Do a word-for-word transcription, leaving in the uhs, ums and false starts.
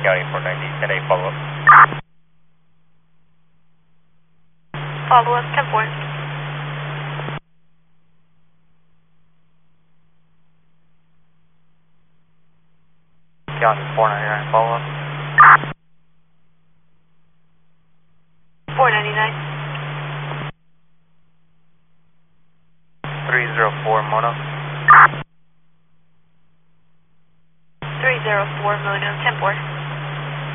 County four ninety, ten eight follow up. Follow up, ten four. County four ninety-nine follow up. four ninety-nine. three zero four mono.